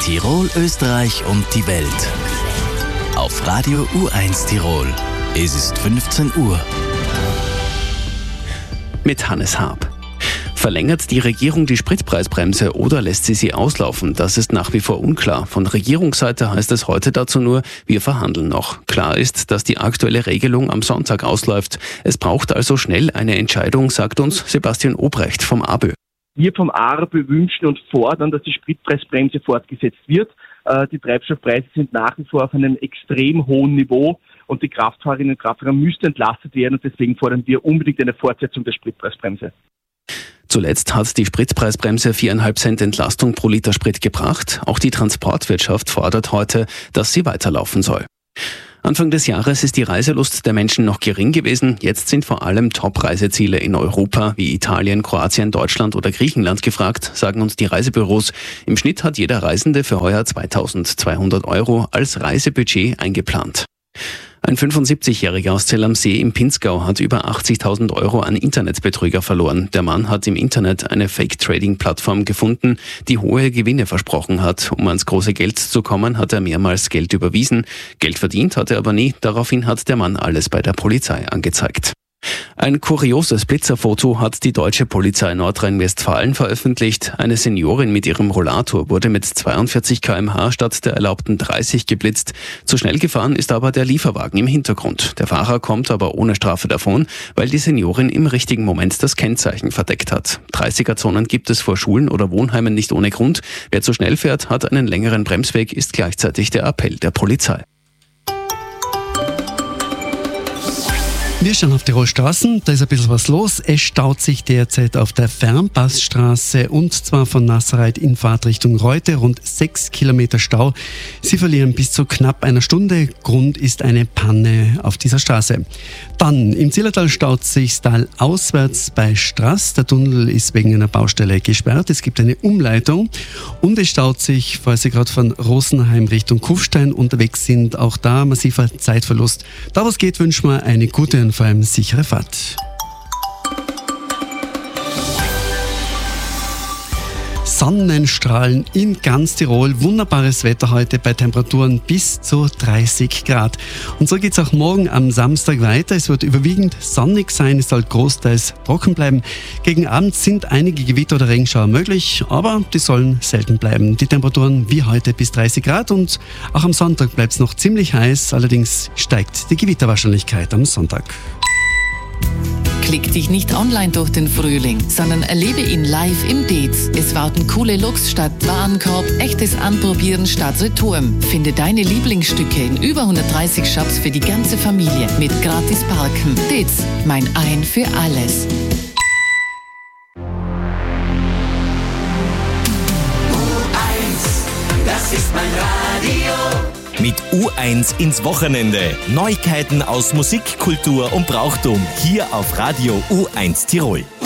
Tirol, Österreich und die Welt. Auf Radio U1 Tirol. Es ist 15 Uhr. Mit Hannes Haab. Verlängert die Regierung die Spritpreisbremse oder lässt sie auslaufen? Das ist nach wie vor unklar. Von Regierungsseite heißt es heute dazu nur, wir verhandeln noch. Klar ist, dass die aktuelle Regelung am Sonntag ausläuft. Es braucht also schnell eine Entscheidung, sagt uns Sebastian Obrecht vom ABÖ. Wir vom ARBÖ wünschen und fordern, dass die Spritpreisbremse fortgesetzt wird. Die Treibstoffpreise sind nach wie vor auf einem extrem hohen Niveau und die Kraftfahrerinnen und Kraftfahrer müssten entlastet werden und deswegen fordern wir unbedingt eine Fortsetzung der Spritpreisbremse. Zuletzt hat die Spritpreisbremse 4,5 Cent Entlastung pro Liter Sprit gebracht. Auch die Transportwirtschaft fordert heute, dass sie weiterlaufen soll. Anfang des Jahres ist die Reiselust der Menschen noch gering gewesen. Jetzt sind vor allem Top-Reiseziele in Europa wie Italien, Kroatien, Deutschland oder Griechenland gefragt, sagen uns die Reisebüros. Im Schnitt hat jeder Reisende für heuer 2.200 € als Reisebudget eingeplant. Ein 75-Jähriger aus Zell am See im Pinzgau hat über 80.000 € an Internetbetrüger verloren. Der Mann hat im Internet eine Fake-Trading-Plattform gefunden, die hohe Gewinne versprochen hat. Um ans große Geld zu kommen, hat er mehrmals Geld überwiesen. Geld verdient hat er aber nie. Daraufhin hat der Mann alles bei der Polizei angezeigt. Ein kurioses Blitzerfoto hat die deutsche Polizei Nordrhein-Westfalen veröffentlicht. Eine Seniorin mit ihrem Rollator wurde mit 42 km/h statt der erlaubten 30 geblitzt. Zu schnell gefahren ist aber der Lieferwagen im Hintergrund. Der Fahrer kommt aber ohne Strafe davon, weil die Seniorin im richtigen Moment das Kennzeichen verdeckt hat. 30er-Zonen gibt es vor Schulen oder Wohnheimen nicht ohne Grund. Wer zu schnell fährt, hat einen längeren Bremsweg, ist gleichzeitig der Appell der Polizei. Wir schauen auf Tirol Straßen, da ist ein bisschen was los. Es staut sich derzeit auf der Fernpassstraße und zwar von Nassereit in Fahrtrichtung Reute rund 6 Kilometer Stau. Sie verlieren bis zu knapp einer Stunde. Grund ist eine Panne auf dieser Straße. Dann im Zillertal staut sich Tal auswärts bei Straß. Der Tunnel ist wegen einer Baustelle gesperrt. Es gibt eine Umleitung und es staut sich, falls Sie gerade von Rosenheim Richtung Kufstein unterwegs sind, auch da massiver Zeitverlust. Da was geht, wünschen wir eine gute und vor allem sichere Fahrt. Sonnenstrahlen in ganz Tirol. Wunderbares Wetter heute bei Temperaturen bis zu 30 Grad. Und so geht es auch morgen am Samstag weiter. Es wird überwiegend sonnig sein, es soll großteils trocken bleiben. Gegen Abend sind einige Gewitter oder Regenschauer möglich, aber die sollen selten bleiben. Die Temperaturen wie heute bis 30 Grad und auch am Sonntag bleibt es noch ziemlich heiß. Allerdings steigt die Gewitterwahrscheinlichkeit am Sonntag. Klick dich nicht online durch den Frühling, sondern erlebe ihn live im Dez. Es warten coole Looks statt Warenkorb, echtes Anprobieren statt Retouren. Finde deine Lieblingsstücke in über 130 Shops für die ganze Familie mit gratis Parken. Dez, mein Ein für alles. U1, das ist mein Radio. Mit U1 ins Wochenende. Neuigkeiten aus Musik, Kultur und Brauchtum. Hier auf Radio U1 Tirol.